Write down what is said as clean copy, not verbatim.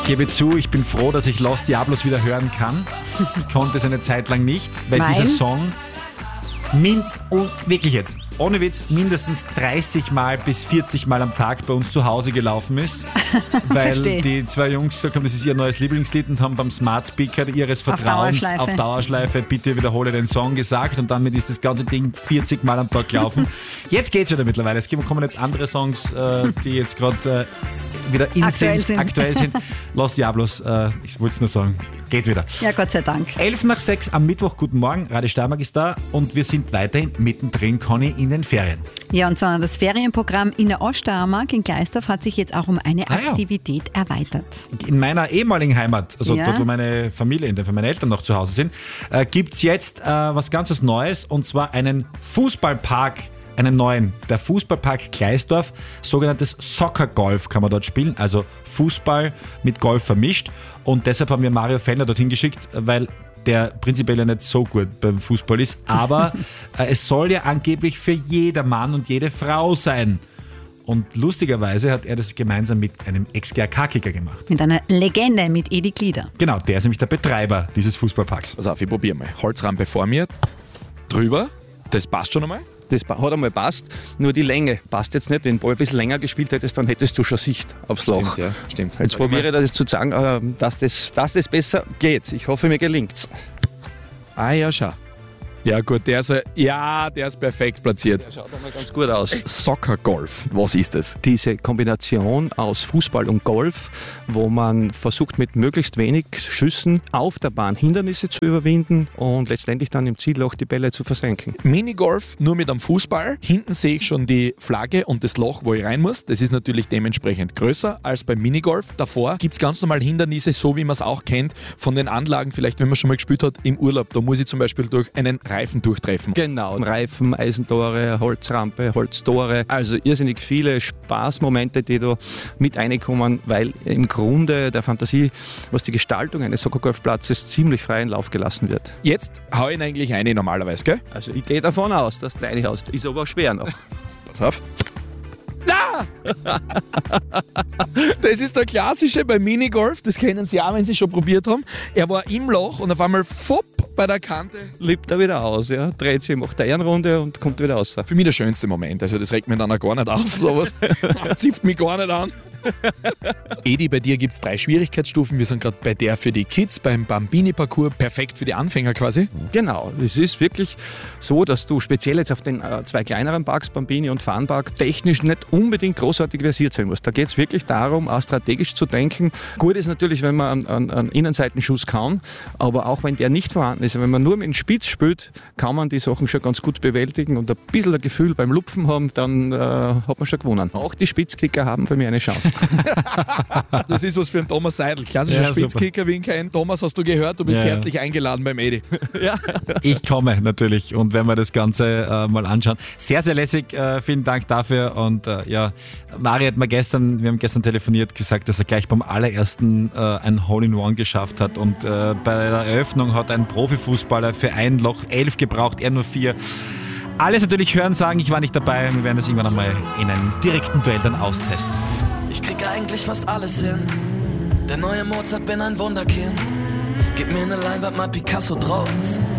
gebe zu, ich bin froh, dass ich Los Diablos wieder hören kann. Ich konnte es eine Zeit lang nicht, weil dieser Song wirklich jetzt, ohne Witz, mindestens 30 Mal bis 40 Mal am Tag bei uns zu Hause gelaufen ist, weil die zwei Jungs gesagt haben, das ist ihr neues Lieblingslied und haben beim Smart Speaker ihres Vertrauens auf Dauerschleife bitte wiederhole den Song gesagt und damit ist das ganze Ding 40 Mal am Tag gelaufen. Jetzt geht's wieder mittlerweile. Es kommen jetzt andere Songs, die jetzt gerade wieder aktuell sind. Los Diablos, ich wollte es nur sagen, geht wieder. Ja, Gott sei Dank. 5:11 am Mittwoch, guten Morgen, Radio Steiermark ist da und wir sind weiterhin mittendrin, Conny, in den Ferien. Ja, und zwar das Ferienprogramm in der Oststeiermark in Gleisdorf hat sich jetzt auch um eine Aktivität erweitert. In meiner ehemaligen Heimat, also dort, wo meine Familie, meine Eltern noch zu Hause sind, gibt es jetzt was ganz Neues und zwar einen Fußballpark. Einen neuen, der Fußballpark Gleisdorf, sogenanntes Soccer Golf kann man dort spielen, also Fußball mit Golf vermischt und deshalb haben wir Mario Fellner dorthin geschickt, weil der prinzipiell ja nicht so gut beim Fußball ist, aber es soll ja angeblich für jeder Mann und jede Frau sein. Und lustigerweise hat er das gemeinsam mit einem Ex-GRK-Kicker gemacht. Mit einer Legende, mit Edi Glieder. Genau, der ist nämlich der Betreiber dieses Fußballparks. Pass auf, ich probiere mal. Holzrampe vor mir, drüber, das passt schon einmal. Das hat einmal passt, nur die Länge passt jetzt nicht. Wenn du Ball ein bisschen länger gespielt hättest, dann hättest du schon Sicht aufs Loch. Stimmt, ja, stimmt. Jetzt probiere ich das zu sagen, dass das besser geht. Ich hoffe, mir gelingt's. Ah ja, schau. Ja gut, der ist perfekt platziert. Der schaut einmal ganz gut aus. Soccer Golf, was ist das? Diese Kombination aus Fußball und Golf, wo man versucht mit möglichst wenig Schüssen auf der Bahn Hindernisse zu überwinden und letztendlich dann im Zielloch die Bälle zu versenken. Minigolf nur mit einem Fußball. Hinten sehe ich schon die Flagge und das Loch, wo ich rein muss. Das ist natürlich dementsprechend größer als beim Minigolf. Davor gibt es ganz normal Hindernisse, so wie man es auch kennt von den Anlagen, vielleicht wenn man schon mal gespielt hat im Urlaub. Da muss ich zum Beispiel durch einen Reifen durchtreffen. Genau, Reifen, Eisentore, Holzrampe, Holztore. Also irrsinnig viele Spaßmomente, die da mit reinkommen, weil im Grunde der Fantasie, was die Gestaltung eines Soccer-Golfplatzes ziemlich freien Lauf gelassen wird. Jetzt hau ich ihn eigentlich eine normalerweise, gell? Also ich gehe davon aus, dass du eine hast. Ist aber schwer noch. Pass auf. Na! Das ist der klassische beim Minigolf, das kennen Sie auch, wenn Sie schon probiert haben. Er war im Loch und auf einmal fopp bei der Kante. Lippt er wieder aus, ja. Dreht sich, macht eine Ehrenrunde und kommt wieder raus. Für mich der schönste Moment, also das regt mich dann auch gar nicht auf, sowas. Zipft mich gar nicht an. Edi, bei dir gibt es 3 Schwierigkeitsstufen. Wir sind gerade bei der für die Kids, beim Bambini-Parcours, perfekt für die Anfänger quasi. Genau, es ist wirklich so, dass du speziell jetzt auf den 2 kleineren Parks, Bambini und Farnpark, technisch nicht unbedingt großartig versiert sein musst. Da geht es wirklich darum, auch strategisch zu denken. Gut ist natürlich, wenn man einen Innenseitenschuss kann, aber auch wenn der nicht vorhanden ist, wenn man nur mit dem Spitz spielt, kann man die Sachen schon ganz gut bewältigen und ein bisschen ein Gefühl beim Lupfen haben, dann hat man schon gewonnen. Auch die Spitzkicker haben für mich eine Chance. Das ist was für einen Thomas Seidel. Klassischer Spitzkicker, wie ihn kein Thomas, hast du gehört? Du bist herzlich eingeladen beim Edi. Ja. Ich komme natürlich und werden wir das Ganze mal anschauen. Sehr, sehr lässig. Vielen Dank dafür. Und Mari hat mir wir haben gestern telefoniert, gesagt, dass er gleich beim allerersten ein Hole-in-One geschafft hat. Und bei der Eröffnung hat ein Profifußballer für ein Loch 11 gebraucht, er nur 4. Alles natürlich hören, sagen, ich war nicht dabei. Wir werden das irgendwann einmal in einem direkten Duell dann austesten. Ich krieg eigentlich fast alles hin. Der neue Mozart, bin ein Wunderkind. Gib mir eine Leinwand, mal Picasso drauf.